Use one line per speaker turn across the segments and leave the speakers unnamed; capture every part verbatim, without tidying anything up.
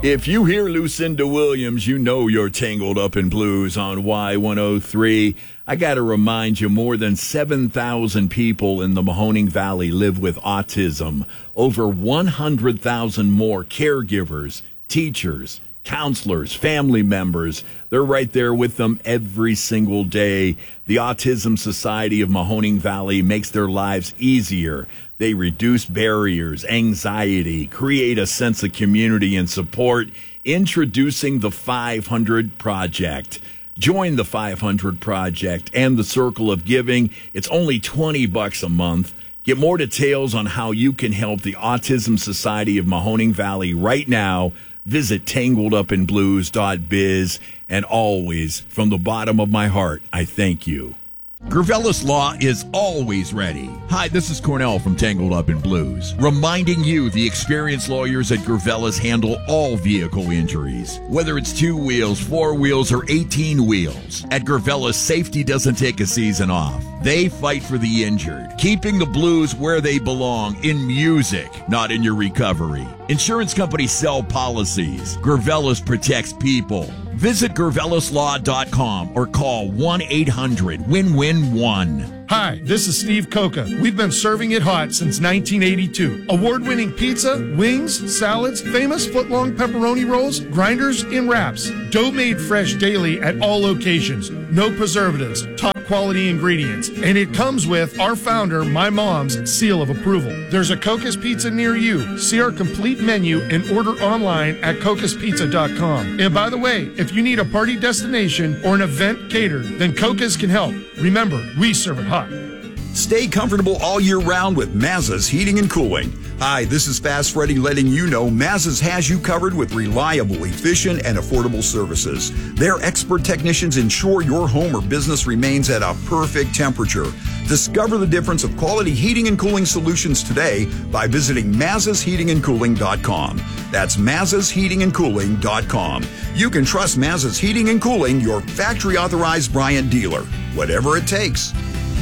If you hear Lucinda Williams, you know you're tangled up in blues on Y one oh three. I got to remind you, more than seven thousand people in the Mahoning Valley live with autism. Over one hundred thousand more caregivers, teachers, counselors, family members. They're right there with them every single day. The Autism Society of Mahoning Valley makes their lives easier. They reduce barriers, anxiety, create a sense of community and support. Introducing the five hundred Project. Join the five hundred Project and the Circle of Giving. It's only twenty bucks a month. Get more details on how you can help the Autism Society of Mahoning Valley right now. Visit tangled up in blues dot biz. And always, from the bottom of my heart, I thank you. Gravelis Law is always ready. Hi, this is Cornell from Tangled Up in Blues, reminding you the experienced lawyers at Gravelis handle all vehicle injuries, whether it's two wheels, four wheels, or eighteen wheels. At Gravelis, safety doesn't take a season off. They fight for the injured, keeping the blues where they belong, in music, not in your recovery. Insurance companies sell policies. Gravelis protects people. Visit Gravelis Law dot com or call one eight hundred win win one.
Hi, this is Steve Coca. We've been serving it hot since nineteen eighty-two. Award-winning pizza, wings, salads, famous foot-long pepperoni rolls, grinders, and wraps. Dough made fresh daily at all locations. No preservatives, top-quality ingredients. And it comes with our founder, my mom's, seal of approval. There's a Coca's Pizza near you. See our complete menu and order online at cocas pizza dot com. And by the way, if you need a party destination or an event catered, then Coca's can help. Remember, we serve it hot.
Stay comfortable all year round with Mazza's Heating and Cooling. Hi, this is Fast Freddy letting you know Mazza's has you covered with reliable, efficient, and affordable services. Their expert technicians ensure your home or business remains at a perfect temperature. Discover the difference of quality heating and cooling solutions today by visiting Mazzas Heating and Cooling dot com. That's Mazzas Heating and Cooling dot com. You can trust Mazzas Heating and Cooling, your factory-authorized Bryant dealer. Whatever it takes.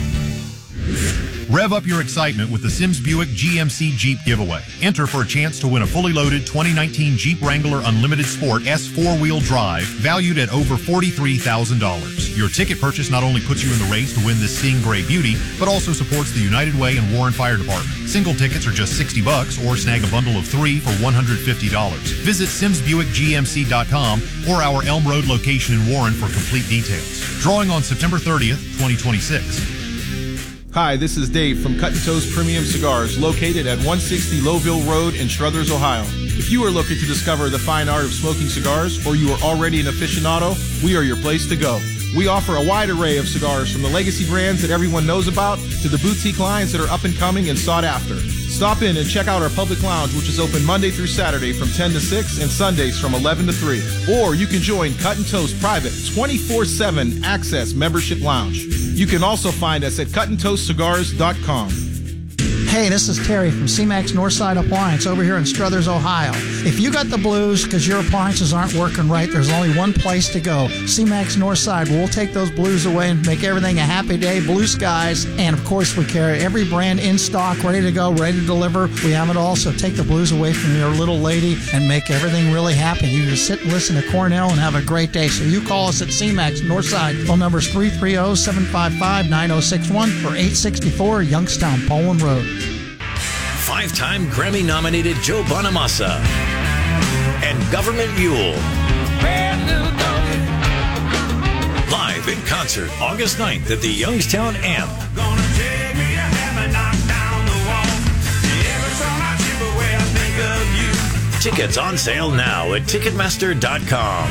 Rev up your excitement with the Sims Buick G M C Jeep giveaway. Enter for a chance to win a fully loaded twenty nineteen Jeep Wrangler Unlimited Sport S four-wheel drive valued at over forty-three thousand dollars. Your ticket purchase not only puts you in the race to win this Seeing Gray beauty, but also supports the United Way and Warren Fire Department. Single tickets are just sixty bucks, or snag a bundle of three for one hundred fifty dollars. Visit Sims Buick G M C dot com or our Elm Road location in Warren for complete details. Drawing on September thirtieth, twenty twenty-six.
Hi, this is Dave from Cut and Toast Premium Cigars, located at one sixty Lowville Road in Struthers, Ohio. If you are looking to discover the fine art of smoking cigars, or you are already an aficionado, we are your place to go. We offer a wide array of cigars, from the legacy brands that everyone knows about to the boutique lines that are up and coming and sought after. Stop in and check out our public lounge, which is open Monday through Saturday from ten to six and Sundays from eleven to three. Or you can join Cut and Toast private twenty-four seven access membership lounge. You can also find us at cut and toast cigars dot com.
Hey, this is Terry from C MAX Northside Appliance over here in Struthers, Ohio. If you got the blues because your appliances aren't working right, there's only one place to go. C MAX Northside. We'll take those blues away and make everything a happy day, blue skies. And, of course, we carry every brand in stock, ready to go, ready to deliver. We have it all, so take the blues away from your little lady and make everything really happy. You just sit and listen to Cornell and have a great day. So you call us at C MAX Northside. Phone number is three three zero, seven five five, nine zero six one or eight sixty-four Youngstown, Poland Road.
Five-time Grammy-nominated Joe Bonamassa and Government Mule. Live in concert August ninth at the Youngstown Amp. Tickets on sale now at Ticketmaster dot com.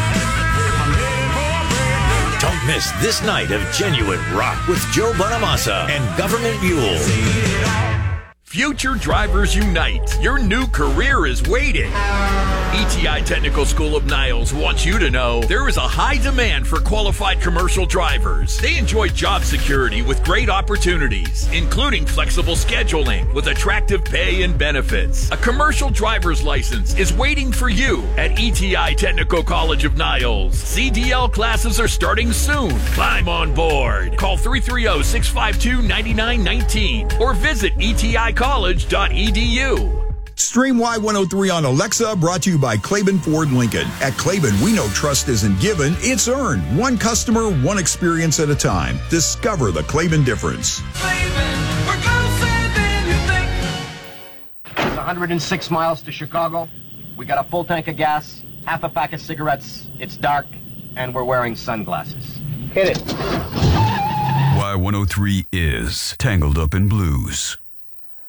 Don't miss this night of genuine rock with Joe Bonamassa and Government Mule.
Future Drivers Unite. Your new career is waiting. E T I Technical School of Niles wants you to know there is a high demand for qualified commercial drivers. They enjoy job security with great opportunities, including flexible scheduling with attractive pay and benefits. A commercial driver's license is waiting for you at E T I Technical College of Niles. C D L classes are starting soon. Climb on board. Call three three zero, six five two, nine nine one nine or visit E T I college dot e d u.
Stream Y one oh three on Alexa, brought to you by Claiborne Ford Lincoln. At Claiborne, we know trust isn't given, it's earned. One customer, one experience at a time. Discover the Claiborne difference.
Claiborne, we're closer than you think. It's one hundred six miles to Chicago. We got a full tank of gas, half a pack of cigarettes. It's dark, and we're wearing sunglasses. Hit it.
Y one oh three is Tangled Up in Blues.